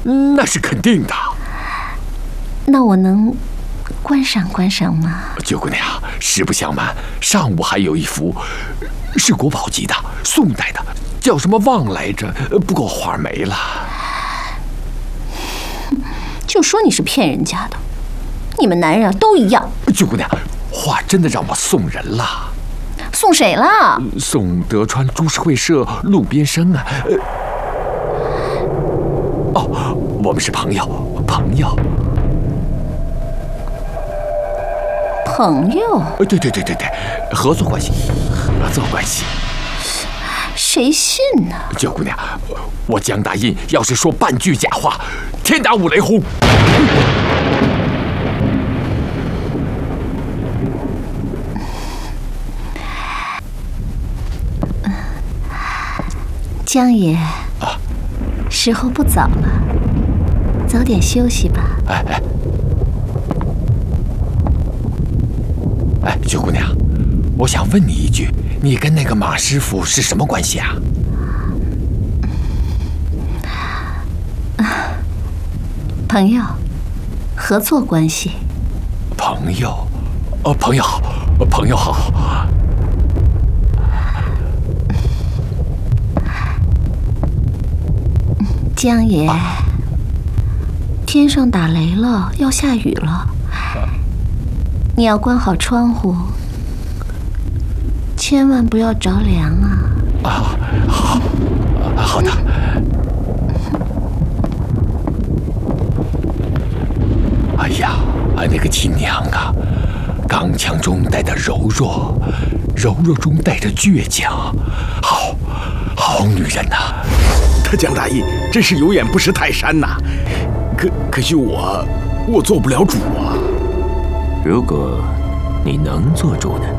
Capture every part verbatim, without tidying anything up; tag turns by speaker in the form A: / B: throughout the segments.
A: 那是肯定的。
B: 那我能观赏观赏吗？
A: 九姑娘，实不相瞒，上午还有一幅，是国宝级的，宋代的，叫什么望来着？不过画没了。
B: 就说你是骗人家的，你们男人啊都一样。
A: 九姑娘，画真的让我送人了。
B: 送谁了？
A: 送德川株式会社路边生啊。呃、哦，我们是朋友，朋友。
B: 朋友？
A: 对对对对对，合作关系，合作关系。
B: 谁信呢？
A: 九姑娘，我江大印要是说半句假话，天打五雷轰。
B: 江爷，
A: 啊，
B: 时候不早了，早点休息吧。
A: 哎哎，哎，九姑娘，我想问你一句，你跟那个马师傅是什么关系啊？
B: 朋友，合作关系。
A: 朋友，哦，朋友好，朋友好。
B: 江爷，啊、天上打雷了，要下雨了，啊、你要关好窗户，千万不要着凉啊！
A: 啊，好，好的。哎呀，那个亲娘啊，刚强中带着柔弱，柔弱中带着倔强，好，好女人呐、啊！
C: 他江大义真是有眼不识泰山呐、啊，可可惜我，我做不了主啊。
D: 如果你能做主呢？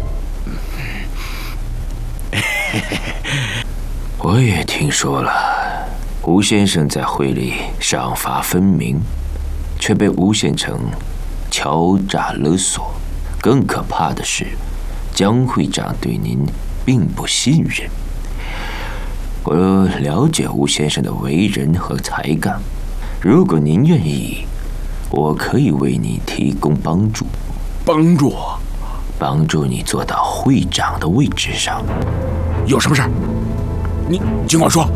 D: 我也听说了，吴先生在会里赏罚分明，却被诬陷成敲诈勒索。更可怕的是，江会长对您并不信任。我了解吴先生的为人和才干，如果您愿意，我可以为你提供帮助。
C: 帮助？
D: 帮助你做到会长的位置上。
C: 有什么事儿？你尽管说。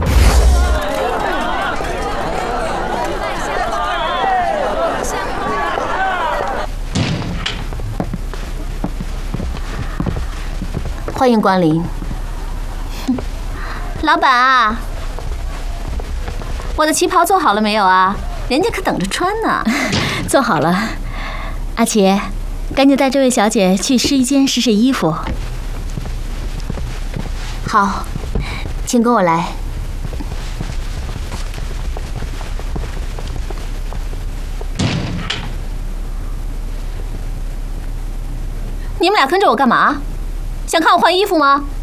B: 欢迎光临。老板啊，我的旗袍做好了没有啊？人家可等着穿呢。
E: 做好了，阿奇，赶紧带这位小姐去试衣间试试衣服。
B: 好，请跟我来。你们俩跟着我干嘛？想看我换衣服吗？